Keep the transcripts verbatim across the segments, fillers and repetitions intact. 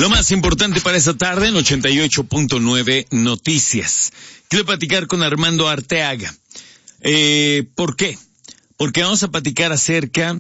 Lo más importante para esta tarde en ochenta y ocho punto nueve Noticias. Quiero platicar con Armando Arteaga. Eh, ¿Por qué? Porque vamos a platicar acerca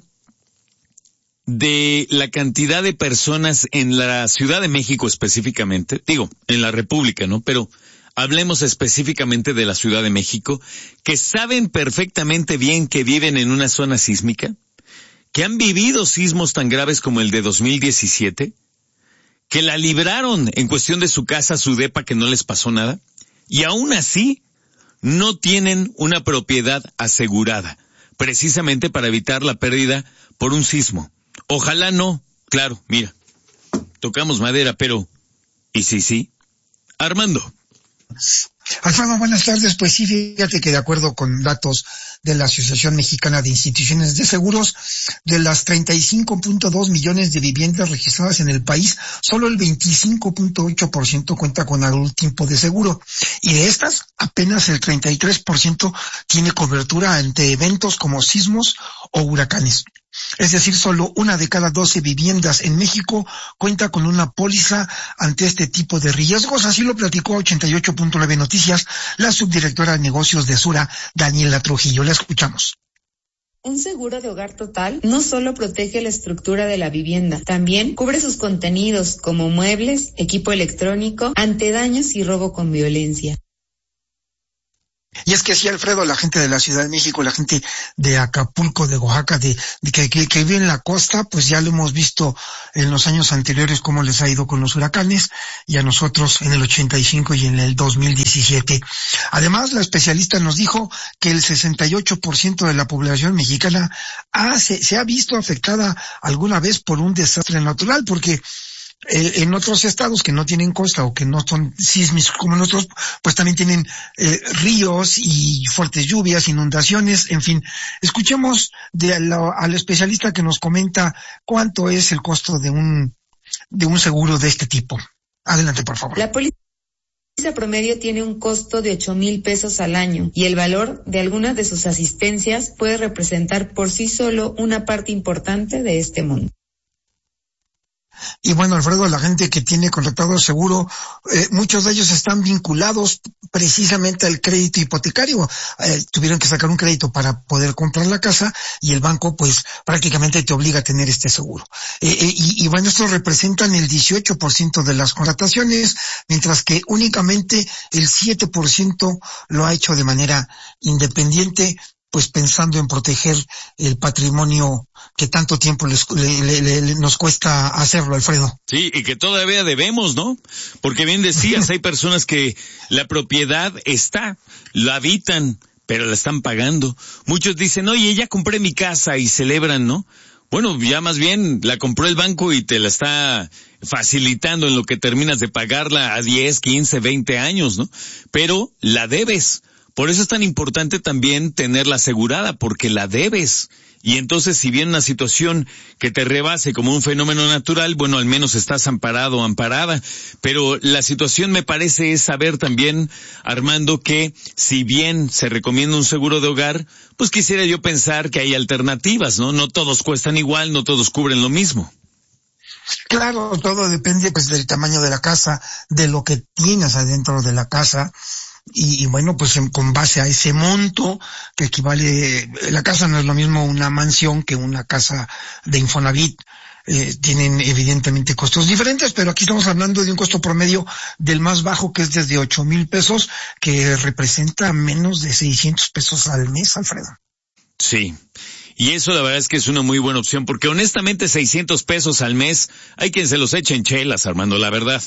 de la cantidad de personas en la Ciudad de México específicamente, digo, en la República, ¿no? Pero hablemos específicamente de la Ciudad de México, que saben perfectamente bien que viven en una zona sísmica, que han vivido sismos tan graves como el de dos mil diecisiete, que la libraron en cuestión de su casa, su depa, que no les pasó nada, y aún así no tienen una propiedad asegurada, precisamente para evitar la pérdida por un sismo. Ojalá no, claro, mira, tocamos madera, pero ¿y sí, sí? Armando. Alfredo, buenas tardes. Pues sí, fíjate que de acuerdo con datos de la Asociación Mexicana de Instituciones de Seguros, de las treinta y cinco punto dos millones de viviendas registradas en el país, solo el veinticinco punto ocho por ciento cuenta con algún tipo de seguro. Y de estas, apenas el treinta y tres por ciento tiene cobertura ante eventos como sismos o huracanes. Es decir, solo una de cada doce viviendas en México cuenta con una póliza ante este tipo de riesgos. Así lo platicó a ochenta y ocho punto nueve Noticias la subdirectora de negocios de Sura, Daniela Trujillo. La escuchamos. Un seguro de hogar total no solo protege la estructura de la vivienda, también cubre sus contenidos como muebles, equipo electrónico, ante daños y robo con violencia. Y es que sí, Alfredo, la gente de la Ciudad de México, la gente de Acapulco, de Oaxaca, de, de que, que, que vive en la costa, pues ya lo hemos visto en los años anteriores cómo les ha ido con los huracanes, y a nosotros en el ochenta y cinco y en el dos mil diecisiete. Además, la especialista nos dijo que el sesenta y ocho por ciento de la población mexicana ha, se, se ha visto afectada alguna vez por un desastre natural, porque Eh, en otros estados que no tienen costa o que no son sísmicos como nosotros, pues también tienen eh, ríos y fuertes lluvias, inundaciones, en fin. Escuchemos de la, al especialista que nos comenta cuánto es el costo de un de un seguro de este tipo. Adelante, por favor. La póliza promedio tiene un costo de ocho mil pesos al año, y el valor de algunas de sus asistencias puede representar por sí solo una parte importante de este monto. Y bueno, Alfredo, la gente que tiene contratado seguro, eh, muchos de ellos están vinculados precisamente al crédito hipotecario. Eh, tuvieron que sacar un crédito para poder comprar la casa, y el banco pues prácticamente te obliga a tener este seguro. Eh, eh, y, y bueno, estos representan el dieciocho por ciento de las contrataciones, mientras que únicamente el siete por ciento lo ha hecho de manera independiente, pues pensando en proteger el patrimonio que tanto tiempo les, le, le, le, nos cuesta hacerlo, Alfredo. Sí, y que todavía debemos, ¿no? Porque bien decías, hay personas que la propiedad está, la habitan, pero la están pagando. Muchos dicen, oye, ya compré mi casa, y celebran, ¿no? Bueno, ya más bien la compró el banco y te la está facilitando en lo que terminas de pagarla a diez, quince, veinte años, ¿no? Pero la debes. Por eso es tan importante también tenerla asegurada, porque la debes. Y entonces, si viene una situación que te rebase como un fenómeno natural, bueno, al menos estás amparado o amparada. Pero la situación, me parece, es saber también, Armando, que si bien se recomienda un seguro de hogar, pues quisiera yo pensar que hay alternativas, ¿no? No todos cuestan igual, no todos cubren lo mismo. Claro, todo depende pues del tamaño de la casa, de lo que tienes adentro de la casa. Y, y bueno, pues en, con base a ese monto, que equivale, la casa no es lo mismo una mansión que una casa de Infonavit, eh, tienen evidentemente costos diferentes, pero aquí estamos hablando de un costo promedio del más bajo, que es desde ocho mil pesos, que representa menos de seiscientos pesos al mes, Alfredo. Sí. Y eso la verdad es que es una muy buena opción, porque honestamente seiscientos pesos al mes, hay quien se los echa en chelas, Armando, la verdad.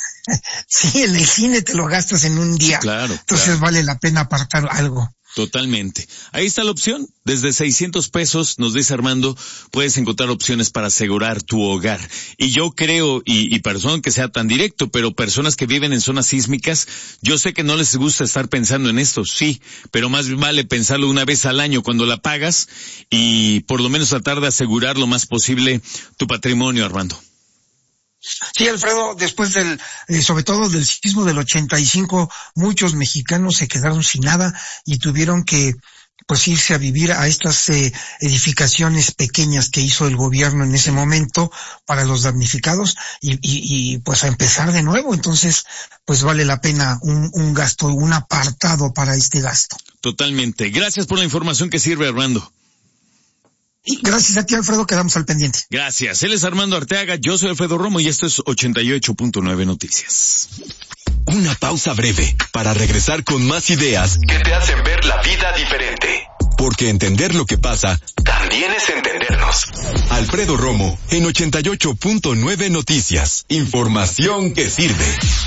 Sí, en el cine te lo gastas en un día. Claro. Entonces claro. vale la pena apartar algo. Totalmente. Ahí está la opción. Desde seiscientos pesos, nos dice Armando, puedes encontrar opciones para asegurar tu hogar. Y yo creo, y, y perdón que sea tan directo, pero personas que viven en zonas sísmicas, yo sé que no les gusta estar pensando en esto, sí, pero más vale pensarlo una vez al año cuando la pagas, y por lo menos tratar de asegurar lo más posible tu patrimonio, Armando. Sí, Alfredo, después del, eh, sobre todo del sismo del ochenta y cinco, muchos mexicanos se quedaron sin nada y tuvieron que pues irse a vivir a estas eh, edificaciones pequeñas que hizo el gobierno en ese momento para los damnificados y, y, y pues a empezar de nuevo. Entonces, pues vale la pena un, un gasto, un apartado para este gasto. Totalmente. Gracias por la información que sirve, Armando. Y gracias a ti, Alfredo, quedamos al pendiente. Gracias. Él es Armando Arteaga, yo soy Alfredo Romo y esto es ochenta y ocho punto nueve Noticias. Una pausa breve para regresar con más ideas que te hacen ver la vida diferente. Porque entender lo que pasa también es entendernos. Alfredo Romo en ochenta y ocho punto nueve Noticias. Información que sirve.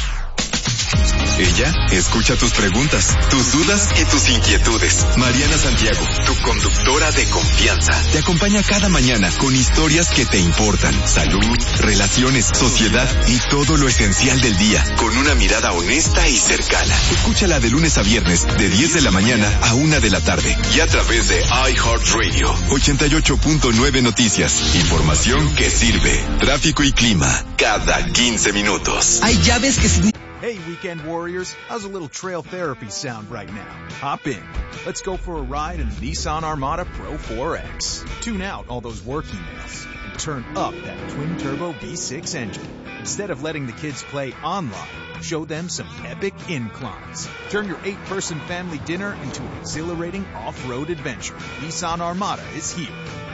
Ella escucha tus preguntas, tus dudas y tus inquietudes. Mariana Santiago, tu conductora de confianza, te acompaña cada mañana con historias que te importan. Salud, relaciones, sociedad y todo lo esencial del día, con una mirada honesta y cercana. Escúchala de lunes a viernes, de diez de la mañana a una de la tarde. Y a través de iHeartRadio. ochenta y ocho punto nueve Noticias. Información que sirve. Tráfico y clima, cada quince minutos. Hay llaves que significan... Hey, Weekend Warriors, how's a little trail therapy sound right now? Hop in. Let's go for a ride in the Nissan Armada Pro four X. Tune out all those work emails and turn up that twin-turbo V six engine. Instead of letting the kids play online, show them some epic inclines. Turn your eight-person family dinner into an exhilarating off-road adventure. Nissan Armada is here.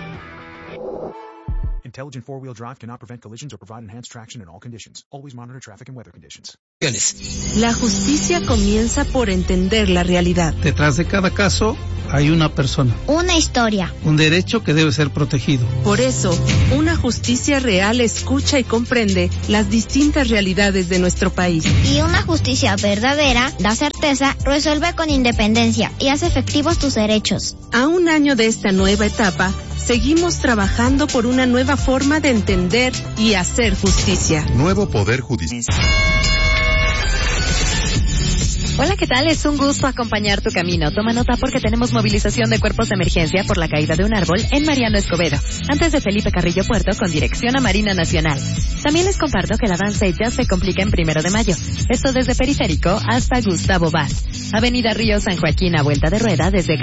Intelligent four-wheel drive cannot prevent collisions or provide enhanced traction in all conditions. Always monitor traffic and weather conditions. La justicia comienza por entender la realidad. Detrás de cada caso hay una persona. Una historia. Un derecho que debe ser protegido. Por eso, una justicia real escucha y comprende las distintas realidades de nuestro país. Y una justicia verdadera da certeza, resuelve con independencia y hace efectivos tus derechos. A un año de esta nueva etapa, seguimos trabajando por una nueva forma de entender y hacer justicia. Nuevo Poder Judicial. Hola, ¿qué tal? Es un gusto acompañar tu camino. Toma nota porque tenemos movilización de cuerpos de emergencia por la caída de un árbol en Mariano Escobedo, antes de Felipe Carrillo Puerto, con dirección a Marina Nacional. También les comparto que el avance ya se complica en Primero de Mayo. Esto desde Periférico hasta Gustavo Vaz. Avenida Río San Joaquín a vuelta de rueda desde